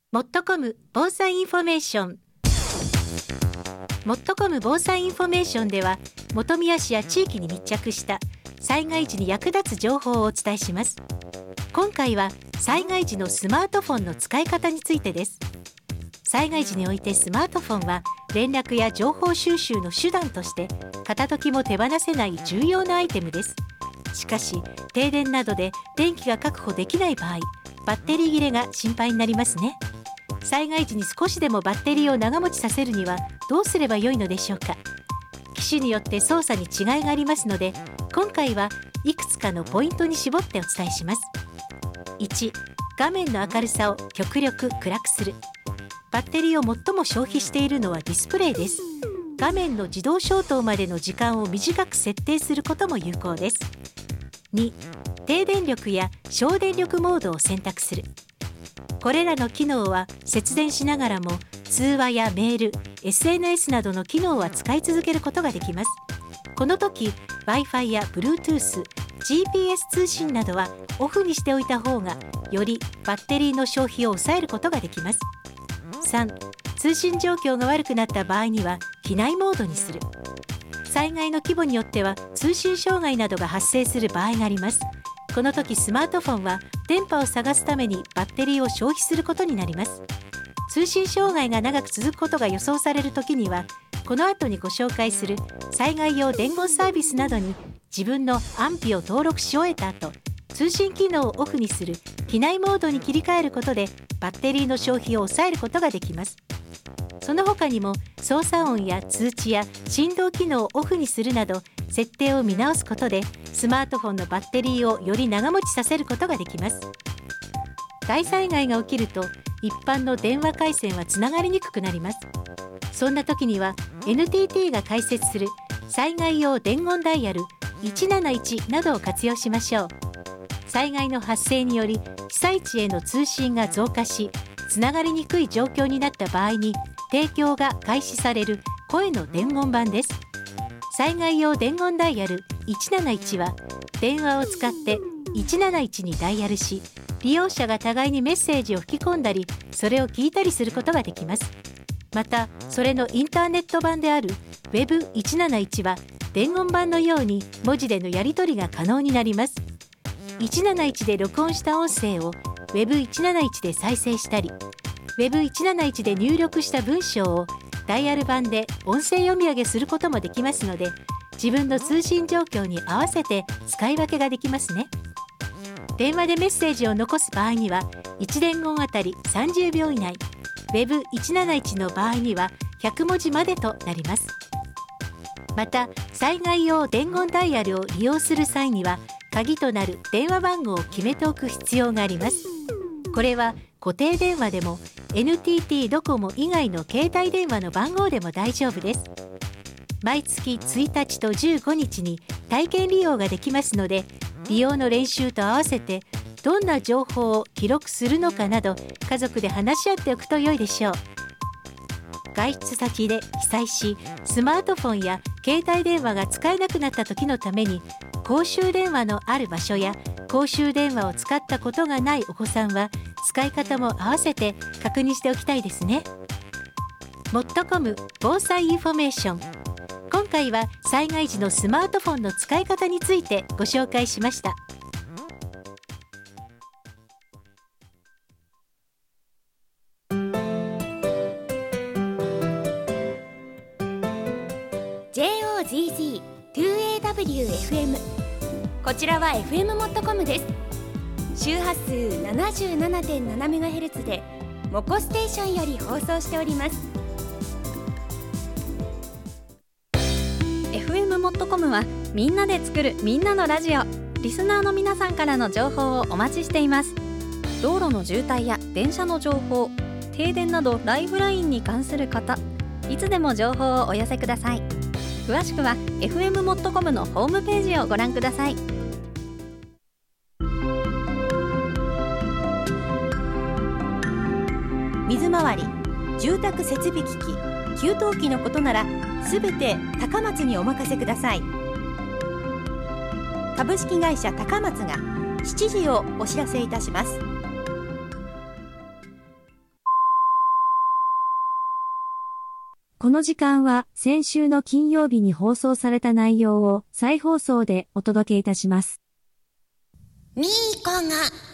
もっとこむ防災インフォメーション。もっとこむ防災インフォメーションでは、本宮市や地域に密着した災害時に役立つ情報をお伝えします。今回は災害時のスマートフォンの使い方についてです。災害時においてスマートフォンは連絡や情報収集の手段として片時も手放せない重要なアイテムです。しかし停電などで電気が確保できない場合、バッテリー切れが心配になりますね。災害時に少しでもバッテリーを長持ちさせるにはどうすればよいのでしょうか。機種によって操作に違いがありますので、今回はいくつかのポイントに絞ってお伝えします。1、画面の明るさを極力暗くする。バッテリーを最も消費しているのはディスプレイです。画面の自動消灯までの時間を短く設定することも有効です。2、低電力や省電力モードを選択する。これらの機能は節電しながらも通話やメール、SNS などの機能は使い続けることができます。この時 Wi-Fi や Bluetooth、GPS 通信などはオフにしておいた方がよりバッテリーの消費を抑えることができます。3、通信状況が悪くなった場合には機内モードにする。災害の規模によっては通信障害などが発生する場合があります。この時スマートフォンは電波を探すためにバッテリーを消費することになります。通信障害が長く続くことが予想される時には、この後にご紹介する災害用伝言サービスなどに自分の安否を登録し終えた後、通信機能をオフにする機内モードに切り替えることでバッテリーの消費を抑えることができます。その他にも操作音や通知や振動機能をオフにするなど設定を見直すことでスマートフォンのバッテリーをより長持ちさせることができます。大災害が起きると一般の電話回線はつながりにくくなります。そんな時には NTT が開設する災害用伝言ダイヤル171などを活用しましょう。災害の発生により被災地への通信が増加し、つながりにくい状況になった場合に提供が開始される声の伝言板です。災害用伝言ダイヤル171は電話を使って171にダイヤルし、利用者が互いにメッセージを吹き込んだりそれを聞いたりすることができます。またそれのインターネット版である Web171 は伝言板のように文字でのやり取りが可能になります。171で録音した音声を Web171 で再生したり、Web171 で入力した文章をダイヤル版で音声読み上げすることもできますので、自分の通信状況に合わせて使い分けができますね。電話でメッセージを残す場合には1伝言あたり30秒以内、Web171 の場合には100文字までとなります。また災害用伝言ダイヤルを利用する際には鍵となる電話番号を決めておく必要があります。これは固定電話でも NTT ドコモ以外の携帯電話の番号でも大丈夫です。毎月1日と15日に体験利用ができますので、利用の練習と合わせてどんな情報を記録するのかなど家族で話し合っておくと良いでしょう。外出先で被災しスマートフォンや携帯電話が使えなくなった時のために、公衆電話のある場所や公衆電話を使ったことがないお子さんは使い方も合わせて確認しておきたいですね。もっとこむ防災インフォメーション。今回は災害時のスマートフォンの使い方についてご紹介しました。 JOZZ2AWFM、 こちらは FM もっとコムです。周波数 77.7MHz でモコステーションより放送しております。 FM もっとコムはみんなで作るみんなのラジオ。リスナーの皆さんからの情報をお待ちしています。道路の渋滞や電車の情報、停電などライフラインに関する方、いつでも情報をお寄せください。詳しくは FM もっとコムのホームページをご覧ください。 水回り、住宅設備機器、給湯器のことならすべて高松にお任せください。株式会社高松が7時をお知らせいたします。 この時間は先週の金曜日に放送された内容を再放送でお届けいたします。 ミーコが